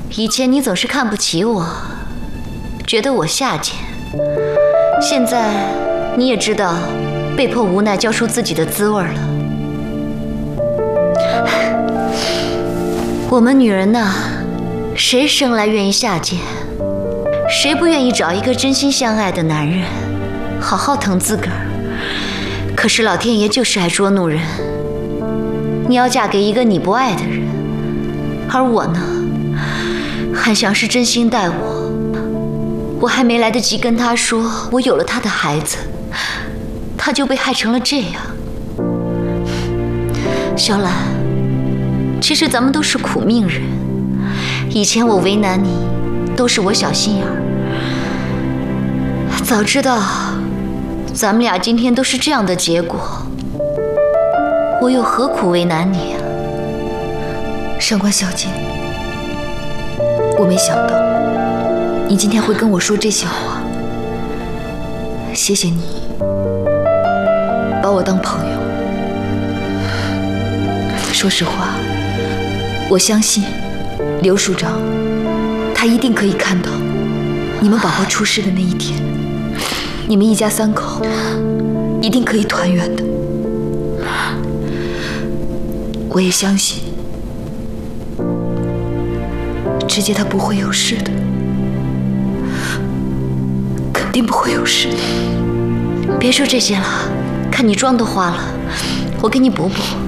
以前你总是看不起我，觉得我下贱。现在你也知道，被迫无奈交出自己的滋味了。我们女人呐，谁生来愿意下贱？谁不愿意找一个真心相爱的男人，好好疼自个儿？可是老天爷就是爱捉弄人。你要嫁给一个你不爱的人，而我呢，汉祥是真心待我，我还没来得及跟他说我有了他的孩子，他就被害成了这样。小兰，其实咱们都是苦命人，以前我为难你，都是我小心眼儿。早知道咱们俩今天都是这样的结果，我又何苦为难你啊？ 上官小姐，我没想到你今天会跟我说这些话，谢谢你把我当朋友。说实话，我相信刘署长，他一定可以看到你们宝宝出事的那一天，你们一家三口一定可以团圆的。我也相信直接他不会有事的，肯定不会有事的。 别说这些了，看你妆都花了，我给你补补。